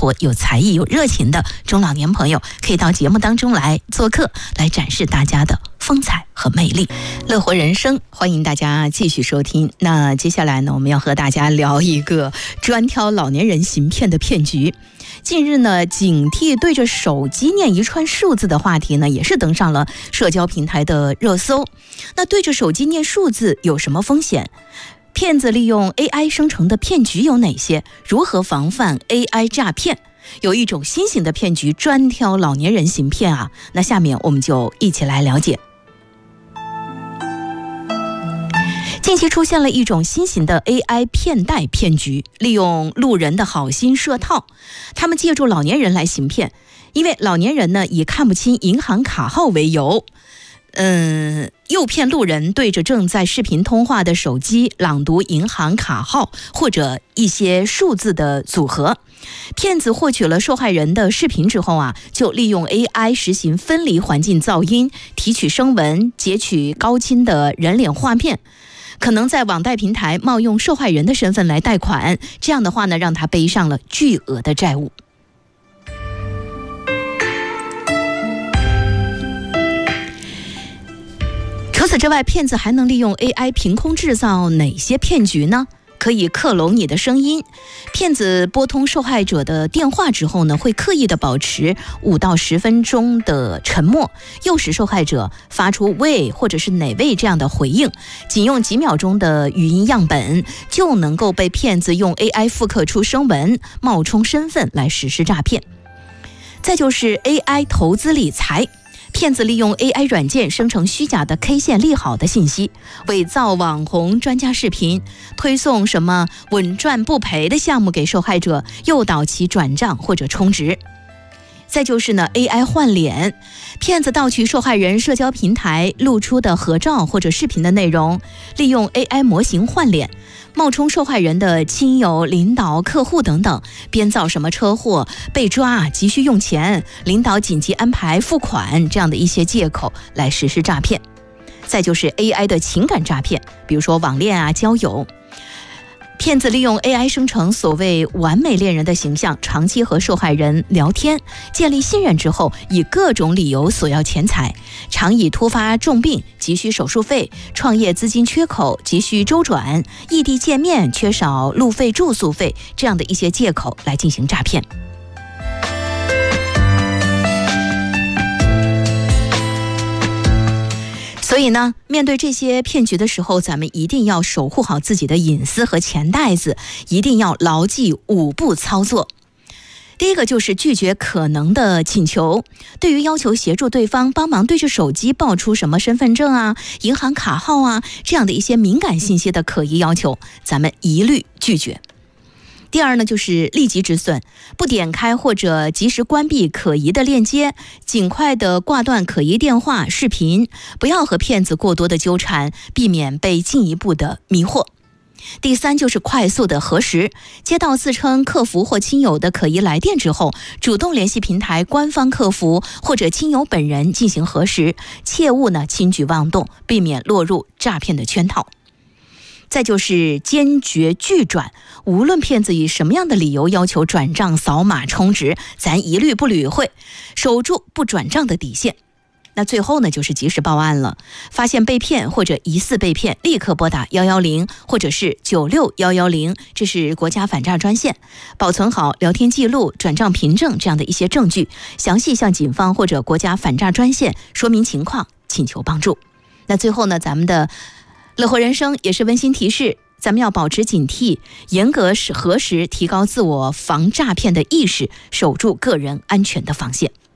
活、有才艺、有热情的中老年朋友，可以到节目当中来做客，来展示大家的风采和魅力。乐活人生，欢迎大家继续收听。那接下来呢，我们要和大家聊一个专挑老年人行骗的骗局。近日呢，警惕对着手机念一串数字的话题呢，也是登上了社交平台的热搜。那对着手机念数字有什么风险？骗子利用 AI 生成的骗局有哪些？如何防范 AI 诈骗？有一种新型的骗局专挑老年人行骗啊，那下面我们就一起来了解。近期出现了一种新型的 AI 骗贷骗局，利用路人的好心设套，他们借助老年人来行骗。因为老年人呢以看不清银行卡号为由，诱骗路人对着正在视频通话的手机朗读银行卡号或者一些数字的组合。骗子获取了受害人的视频之后啊，就利用 AI 实行分离环境噪音，提取声纹，截取高清的人脸画面，可能在网贷平台冒用受害人的身份来贷款，这样的话呢，让他背上了巨额的债务。除此之外，骗子还能利用 AI 凭空制造哪些骗局呢？可以克隆你的声音。骗子拨通受害者的电话之后呢，会刻意的保持5到10分钟的沉默，诱使受害者发出喂或者是哪位这样的回应。仅用几秒钟的语音样本，就能够被骗子用 AI 复刻出声纹，冒充身份来实施诈骗。再就是 AI 投资理财。骗子利用 AI 软件生成虚假的 K 线利好的信息，伪造网红专家视频，推送什么稳赚不赔的项目给受害者，诱导其转账或者充值。再就是呢 AI 换脸，骗子盗取受害人社交平台露出的合照或者视频的内容，利用 AI 模型换脸，冒充受害人的亲友、领导、客户等等，编造什么车祸、被抓、急需用钱、领导紧急安排付款这样的一些借口来实施诈骗。再就是 AI 的情感诈骗，比如说网恋啊、交友。骗子利用 AI 生成所谓完美恋人的形象，长期和受害人聊天，建立信任之后，以各种理由索要钱财，常以突发重病、急需手术费、创业资金缺口、急需周转、异地见面、缺少路费、住宿费这样的一些借口来进行诈骗。所以呢，面对这些骗局的时候，咱们一定要守护好自己的隐私和钱袋子，一定要牢记5步操作。第一个就是拒绝可能的请求，对于要求协助对方帮忙对着手机报出什么身份证啊、银行卡号啊这样的一些敏感信息的可疑要求，咱们一律拒绝。第二呢，就是立即止损，不点开或者及时关闭可疑的链接，尽快的挂断可疑电话、视频，不要和骗子过多的纠缠，避免被进一步的迷惑。第三就是快速的核实，接到自称客服或亲友的可疑来电之后，主动联系平台官方客服或者亲友本人进行核实，切勿呢轻举妄动，避免落入诈骗的圈套。再就是坚决拒转，无论骗子以什么样的理由要求转账、扫码、充值，咱一律不理会，守住不转账的底线。那最后呢，就是及时报案了，发现被骗或者疑似被骗，立刻拨打110或者是96110，这是国家反诈专线，保存好聊天记录、转账凭证这样的一些证据，详细向警方或者国家反诈专线说明情况，请求帮助。那最后呢，咱们的乐活人生也是温馨提示，咱们要保持警惕，严格核实，提高自我防诈骗的意识，守住个人安全的防线。